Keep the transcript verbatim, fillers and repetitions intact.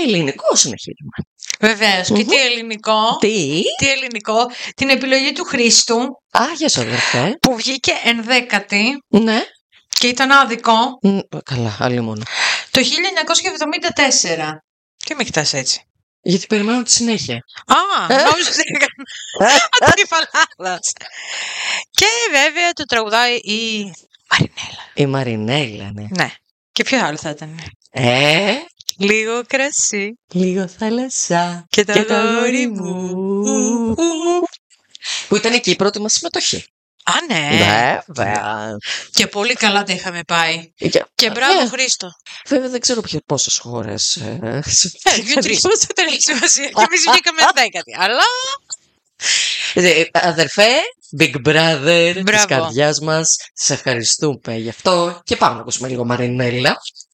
ελληνικό συνεχίζουμε. Βεβαίως. Mm-hmm. Και τι ελληνικό. Τι. Τι ελληνικό. Την επιλογή του Χρήστου. Άγιες αδερφέ. Που βγήκε ενδέκατη. Ναι. Και ήταν άδικο. Mm, καλά, άλλη μόνο. Το χίλια εννιακόσια εβδομήντα τέσσερα. Τι με κοιτάς έτσι? Γιατί περιμένω τη συνέχεια. Α, νόμιζα ότι έκανα αντιφαλάδας. Και βέβαια το τραγουδάει η Μαρινέλα. Η Μαρινέλα, ναι. Ναι. Και ποιο άλλο θα ήταν? Ε, λίγο κρασί. Λίγο θάλασσα. Και το αγόρι μου. Που ήταν εκεί η πρώτη μας συμμετοχή. Α, ναι. Βέβαια. Και πολύ καλά τα είχαμε πάει. Και, και μπράβο, ε, Χρήστο. Βέβαια δεν ξέρω ποιο, πόσες χώρες. Ε, ε, δύο-τρεις. Δεν έχει σημασία. Και εμείς βγήκαμε δέκατη. Αλλά. Αδερφέ, Big Brother Μπράβο. της καρδιάς μας. Σε ευχαριστούμε γι' αυτό. Και πάμε να ακούσουμε λίγο Μαρινέλα.